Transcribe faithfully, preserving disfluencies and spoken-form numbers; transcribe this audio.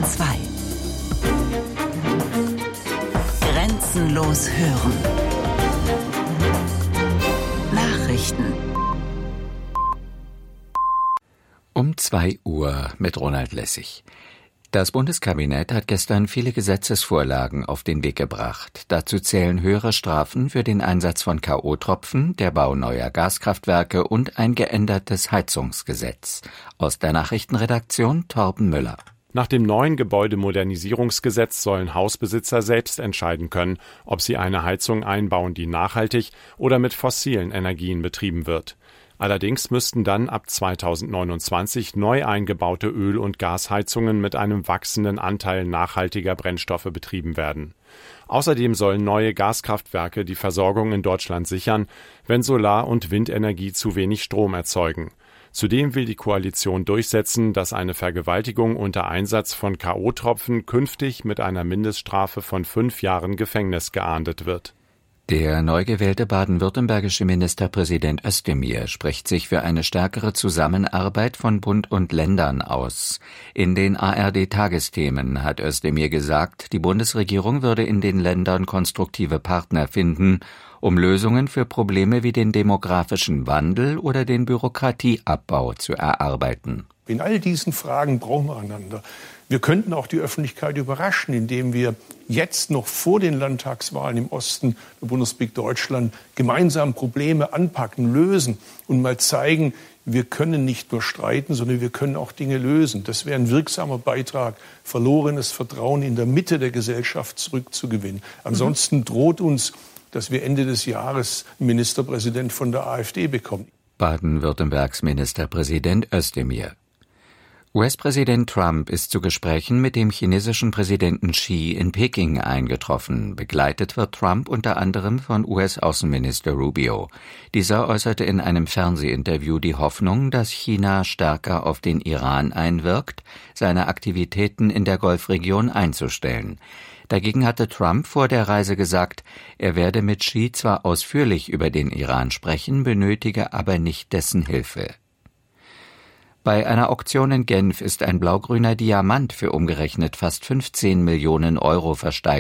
Bayern zwei. Grenzenlos hören. Nachrichten. Um zwei Uhr mit Ronald Lessig. Das Bundeskabinett hat gestern viele Gesetzesvorlagen auf den Weg gebracht. Dazu zählen höhere Strafen für den Einsatz von K O-Tropfen, der Bau neuer Gaskraftwerke und ein geändertes Heizungsgesetz. Aus der Nachrichtenredaktion Torben Müller. Nach dem neuen Gebäudemodernisierungsgesetz sollen Hausbesitzer selbst entscheiden können, ob sie eine Heizung einbauen, die nachhaltig oder mit fossilen Energien betrieben wird. Allerdings müssten dann ab zweitausendneunundzwanzig neu eingebaute Öl- und Gasheizungen mit einem wachsenden Anteil nachhaltiger Brennstoffe betrieben werden. Außerdem sollen neue Gaskraftwerke die Versorgung in Deutschland sichern, wenn Solar- und Windenergie zu wenig Strom erzeugen. Zudem will die Koalition durchsetzen, dass eine Vergewaltigung unter Einsatz von K O-Tropfen künftig mit einer Mindeststrafe von fünf Jahren Gefängnis geahndet wird. Der neu gewählte baden-württembergische Ministerpräsident Özdemir spricht sich für eine stärkere Zusammenarbeit von Bund und Ländern aus. In den A R D-Tagesthemen hat Özdemir gesagt, die Bundesregierung würde in den Ländern konstruktive Partner finden, um Lösungen für Probleme wie den demografischen Wandel oder den Bürokratieabbau zu erarbeiten. In all diesen Fragen brauchen wir einander. Wir könnten auch die Öffentlichkeit überraschen, indem wir jetzt noch vor den Landtagswahlen im Osten der Bundesrepublik Deutschland gemeinsam Probleme anpacken, lösen und mal zeigen, wir können nicht nur streiten, sondern wir können auch Dinge lösen. Das wäre ein wirksamer Beitrag, verlorenes Vertrauen in der Mitte der Gesellschaft zurückzugewinnen. Ansonsten mhm. droht uns, dass wir Ende des Jahres einen Ministerpräsident von der AfD bekommen. Baden-Württembergs Ministerpräsident Özdemir. U S-Präsident Trump ist zu Gesprächen mit dem chinesischen Präsidenten Xi in Peking eingetroffen. Begleitet wird Trump unter anderem von U S-Außenminister Rubio. Dieser äußerte in einem Fernsehinterview die Hoffnung, dass China stärker auf den Iran einwirkt, seine Aktivitäten in der Golfregion einzustellen. Dagegen hatte Trump vor der Reise gesagt, er werde mit Xi zwar ausführlich über den Iran sprechen, benötige aber nicht dessen Hilfe. Bei einer Auktion in Genf ist ein blaugrüner Diamant für umgerechnet fast fünfzehn Millionen Euro versteigert